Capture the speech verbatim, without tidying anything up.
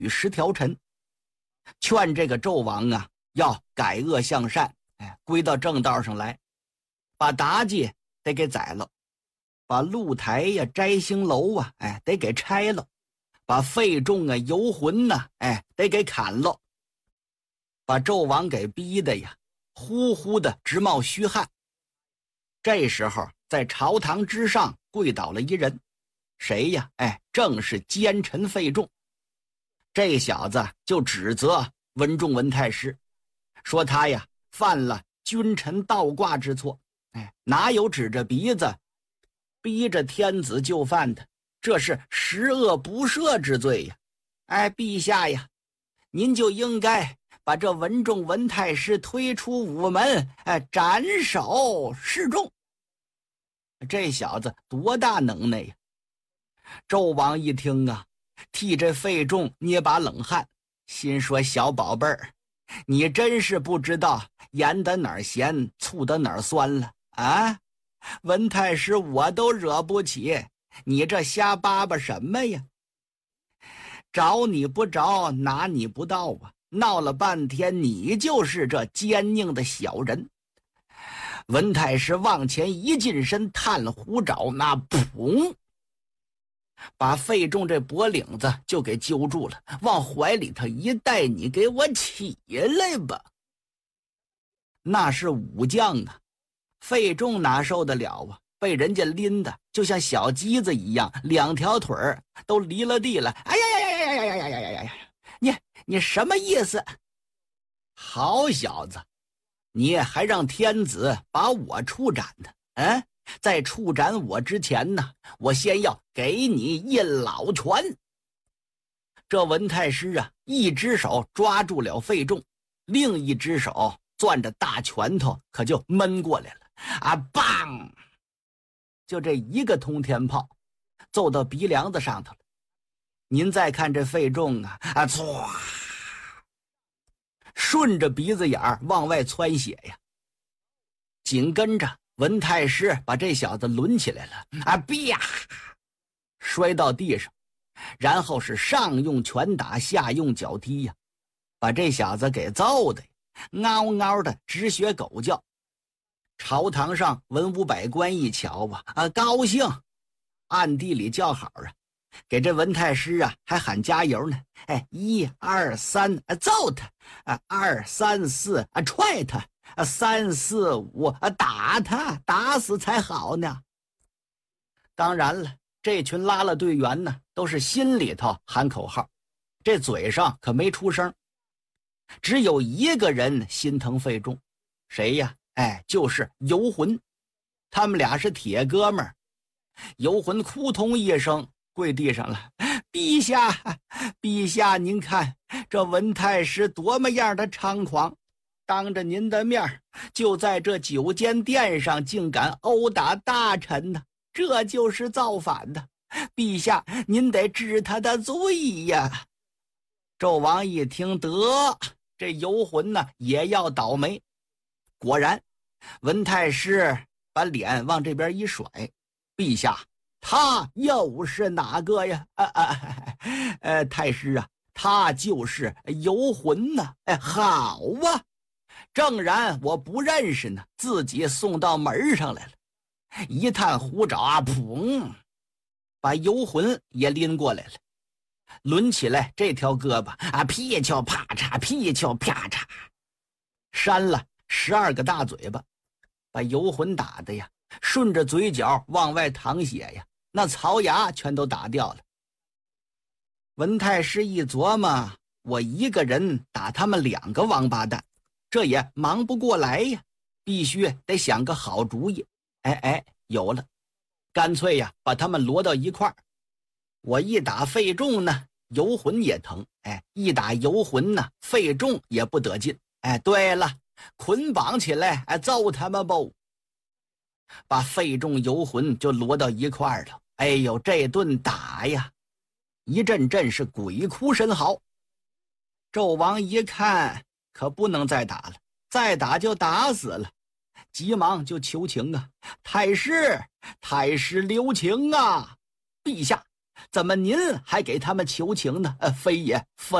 与十条陈，劝这个纣王啊要改恶向善，哎，归到正道上来，把妲己得给宰了，把露台呀、摘星楼啊，哎，得给拆了，把费仲啊、游魂呐、啊，哎，得给砍了，把纣王给逼的呀，呼呼的直冒虚汗。这时候，在朝堂之上跪倒了一人，谁呀？哎，正是奸臣费仲。这小子就指责文仲文太师，说他呀犯了君臣倒挂之错，哎，哪有指着鼻子逼着天子就范的？这是十恶不赦之罪呀！哎，陛下呀，您就应该把这文仲文太师推出午门，哎，斩首示众。这小子多大能耐呀！纣王一听啊，替这费仲捏把冷汗，心说：小宝贝儿，你真是不知道盐的哪儿咸，醋的哪儿酸了啊！文太师我都惹不起，你这瞎巴巴什么呀？找你不着，拿你不到啊！闹了半天，你就是这奸佞的小人。文太师往前一近身，探虎爪，那砰，把费仲这脖领子就给揪住了，往怀里头一带：你给我起来吧！那是武将啊，费仲哪受得了啊？被人家拎的就像小鸡子一样，两条腿儿都离了地了。哎呀呀呀呀呀呀呀呀呀呀呀！你你什么意思？好小子，你还让天子把我处斩的？嗯，在处斩我之前呢，我先要给你一老拳。这文太师啊，一只手抓住了费仲，另一只手攥着大拳头，可就闷过来了。啊，棒！就这一个通天炮，揍到鼻梁子上头了。您再看这费仲啊，啊，唰，顺着鼻子眼儿往外窜血呀。紧跟着文太师把这小子抡起来了，啊，啪，摔到地上，然后是上用拳打，下用脚踢呀，把这小子给揍的嗷嗷的直学狗叫。朝堂上文武百官一瞧啊，啊，高兴，暗地里叫好啊，给这文太师啊还喊加油呢。哎，一二三，啊，揍他！啊，二三四，啊，踹他！啊，三四五，啊，打他，打死才好呢。当然了，这群拉拉队员呢，都是心里头喊口号，这嘴上可没出声。只有一个人心疼费仲，谁呀？哎，就是游魂。他们俩是铁哥们儿。游魂扑通一声跪地上了：陛下，陛下，您看这文太师多么样的猖狂，当着您的面就在这九间殿上竟敢殴打大臣呢，这就是造反的。陛下，您得治他的罪呀！纣王一听，得，这游魂呢也要倒霉。果然，文太师把脸往这边一甩：陛下，他又是哪个呀？啊啊，呃，太师啊，他就是游魂呐！哎，好啊，正然我不认识呢，自己送到门上来了。一探虎爪啊，砰，把游魂也拎过来了，抡起来这条胳膊啊，劈敲啪嚓，劈敲啪嚓，扇了十二个大嘴巴，把游魂打的呀，顺着嘴角往外淌血呀，那槽牙全都打掉了。文太师一琢磨，我一个人打他们两个王八蛋，这也忙不过来呀，必须得想个好主意。哎哎，有了，干脆呀把他们摞到一块儿。我一打费仲呢，游魂也疼；哎，一打游魂呢，费仲也不得劲。哎，对了，捆绑起来，哎，揍他们吧！把费仲、游魂就摞到一块儿了。哎呦，这顿打呀，一阵阵是鬼哭神嚎。纣王一看，可不能再打了，再打就打死了，急忙就求情啊！太师，太师留情啊！陛下， 怎么您还给他们求情呢？呃，非也，非。